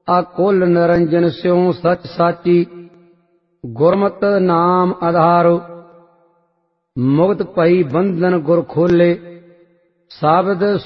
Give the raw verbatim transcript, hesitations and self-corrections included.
ਅਕੁਲ ਨਿਰੰਜਨ ਸਿਉ ਸਚ ਸਾਚੀ। ਗੁਰਮਤਿ ਨਾਮ ਆਧਾਰੁ ਮੁਕਤ ਭਈ ਬੰਧਨ ਗੁਰ ਖੋਲੇ। ਸ਼ਬਦ